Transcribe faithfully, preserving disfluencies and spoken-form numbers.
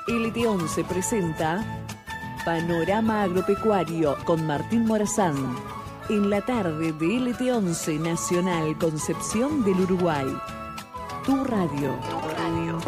L T once presenta Panorama Agropecuario con Martín Morazán. En la tarde de L T once Nacional Concepción del Uruguay. Tu radio. Tu radio.